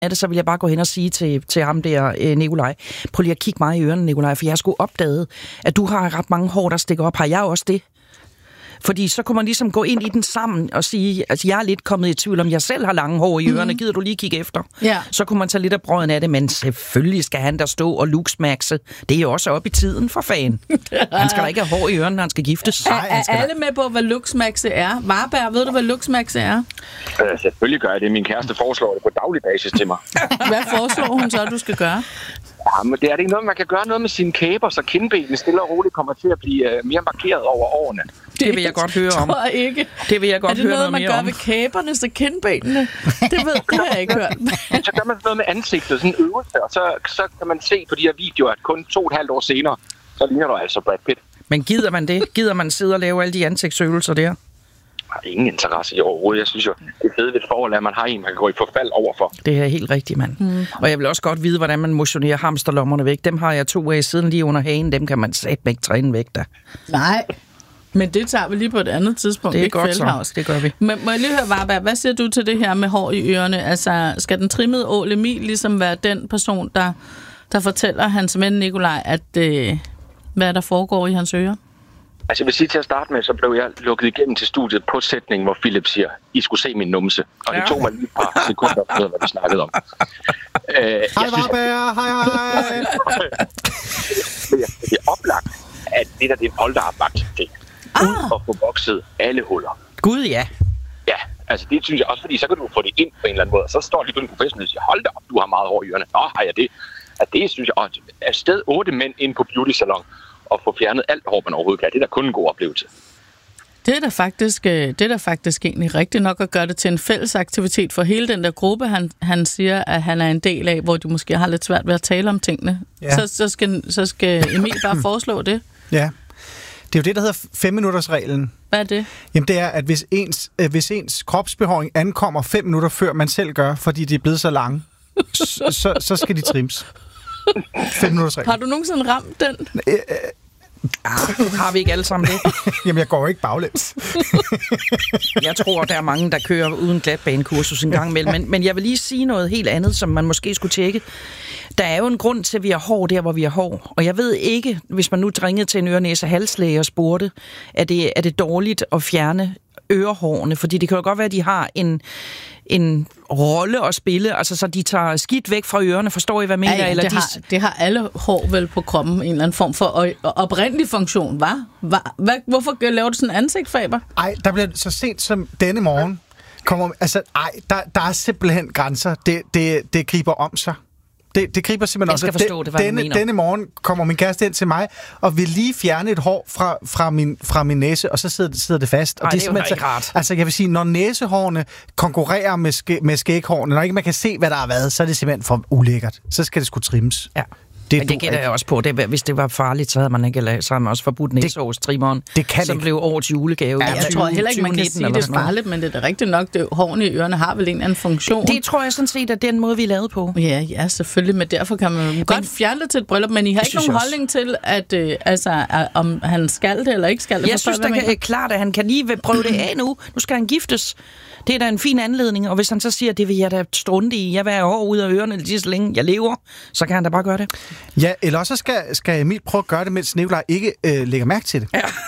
af det, så vil jeg bare gå hen og sige til ham der, Nikolaj, prøv lige at kigge mig i ørerne, Nikolaj, for jeg har sgu opdaget, at du har ret mange hår, der stikker op. Har jeg også det? Fordi så kunne man ligesom gå ind i den sammen og sige, altså jeg er lidt kommet i tvivl om, jeg selv har lange hår i ørerne, gider du lige kigge efter? Ja. Så kunne man tage lidt af brøden af det, men selvfølgelig skal han der stå og luksmaxe. Det er jo også op i tiden, for fanden. Han skal da ikke have hår i ørerne, når han skal giftes. Er alle med på, hvad luksmaxe er? Varberg, ved du, hvad luksmaxe er? Selvfølgelig gør jeg det. Min kæreste foreslår det på daglig basis til mig. Hvad foreslår hun så, du skal gøre? Jamen, det er det ikke noget, man kan gøre noget med sine kæber, så kindbenene stille og roligt kommer til at blive mere markeret over årene. Det vil jeg godt høre om. Tror jeg ikke. Det vil jeg godt høre noget mere om. Er det noget, man gør ved kæberne, så kindbenene? Det har jeg ikke hørt. Så gør man noget med ansigtet, sådan en øvelse, og så kan man se på de her videoer, at kun 2,5 år senere, så ligner du altså Brad Pitt. Men gider man det? Gider man sidde og lave alle de ansigtsøvelser der? Jeg har ingen interesse i overhovedet. Jeg synes jo, det er fedt ved et forhold, at man har en, man kan gå i forfald overfor. Det er helt rigtigt, mand. Og jeg vil også godt vide, hvordan man motionerer hamsterlommerne væk. Dem har jeg 2 af siden lige under hagen. Dem kan man satme ikke træne væk, da. Nej, men det tager vi lige på et andet tidspunkt. Det er godt så. Det gør vi. Men må jeg lige høre, Varberg, hvad siger du til det her med hår i ørerne? Altså, skal den trimmede Ål Emil ligesom være den person, der fortæller hans ven Nikolaj, at hvad der foregår i hans ører? Altså jeg vil sige til at starte med, så blev jeg lukket igennem til studiet på sætningen, hvor Philip siger, I skulle se min numse. Og det tog mig lige et par sekunder at hvad vi snakkede om. Hej Varberg, hej. Det er oplagt, at det der det er en polterabvagt til. Ud og få vokset alle huller. Gud, ja. Ja, altså det synes jeg også, fordi så kan du få det ind på en eller anden måde. Så står lige på en professionel og siger, hold da op, du har meget hår i ørerne. Nå, har jeg det? At det synes jeg, og afsted 8 mænd ind på beauty salon og få fjernet alt hår, man overhovedet kan. Det er da kun en god oplevelse. Det er da faktisk egentlig rigtigt nok at gøre det til en fælles aktivitet for hele den der gruppe, han siger, at han er en del af, hvor de måske har lidt svært ved at tale om tingene. Ja. Så skal Emil bare foreslå det. Ja. Det er jo det, der hedder 5-minutters-reglen. Hvad er det? Jamen det er, at hvis ens kropsbehåring ankommer 5 minutter før man selv gør, fordi de er blevet så lange, så skal de trims. 5-minutters-reglen. Har du nogensinde ramt den? Har vi ikke alle sammen det? Jamen, jeg går ikke baglæns. Jeg tror, der er mange, der kører uden glatbanekursus en gang imellem. Men jeg vil lige sige noget helt andet, som man måske skulle tjekke. Der er jo en grund til, at vi har hår der, hvor vi har hår. Og jeg ved ikke, hvis man nu ringede til en øre-næse-halslæge og spurgte, er det dårligt at fjerne ørehårene? Fordi det kan jo godt være, at de har en rolle at spille, altså så de tager skidt væk fra ørerne, forstår I, hvad jeg mener? Ja, eller det har alle hår vel på kroppen, en eller anden form for oprindelig funktion, hva'? Hvorfor laver du sådan en ansigt, Faber? Ej, der bliver så sent som denne morgen, der er simpelthen grænser. Det griber om sig. Det griber simpelthen også. Jeg skal forstå det, hvad du mener. Denne morgen kommer min kæreste ind til mig, og vil lige fjerne et hår fra min næse, og så sidder det fast. Og det er jo ikke rart. Altså, jeg vil sige, når næsehårene konkurrerer med skæghårene, når ikke man kan se, hvad der har været, så er det simpelthen for ulækkert. Så skal det sgu trimmes. Ja. Det gætter jeg også på. Hvis det var farligt, så havde man ikke så havde man også forbudt næsehårstrimmeren, som blev årets julegave. Ja, jeg tror heller ikke, man kan sige, det er farligt, men det er da rigtigt nok. Hårene i ørerne har vel en anden funktion. Det tror jeg sådan set, at det er den måde, vi er lavet på. Ja, selvfølgelig, men derfor kan man godt fjerne det til et bryllup, men I har ikke nogen holdning til, at om han skal det eller ikke skal det. Jeg synes da klart, at han kan lige prøve det af nu. Nu skal han giftes. Det er da en fin anledning, og hvis han så siger, at det vil jeg da strunte i, jeg vil have hår ud af ørerne lige så længe jeg lever, så kan han da bare gøre det. Ja, eller også skal Emil prøve at gøre det, mens Nikolaj ikke lægger mærke til det.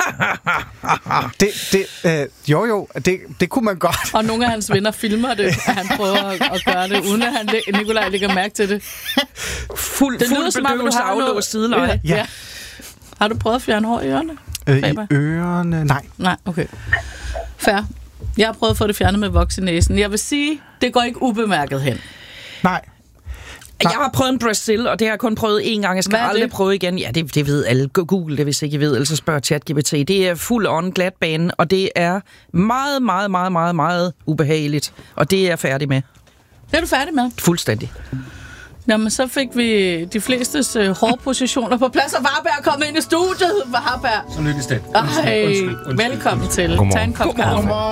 Det kunne man godt. Og nogle af hans venner filmer det, at han prøver at gøre det, uden at Nikolaj lægger mærke til det. Fuld bedøvelse aflåst sideleje. Ja. Har du prøvet at fjerne hår i ørerne? I ørerne? Nej, okay. Fair. Jeg har prøvet at få det fjernet med voks i næsen. Jeg vil sige, det går ikke ubemærket hen. Nej. Jeg har prøvet en Brazil, og det har jeg kun prøvet én gang. Jeg skal aldrig prøve igen. Ja, det ved alle. Google det, hvis ikke I ved. Ellers spørg ChatGPT. Det er fuld on glatbane, og det er meget, meget, meget, meget, meget ubehageligt. Og det er jeg færdig med. Det er du færdig med? Fuldstændig. Jamen, så fik vi de flestes hårpositioner på plads, og Varberg er kommet ind i studiet. Varberg. Så lykkedes det. Undskyld. Velkommen til. Godmorgen. Tag en kop kaffe.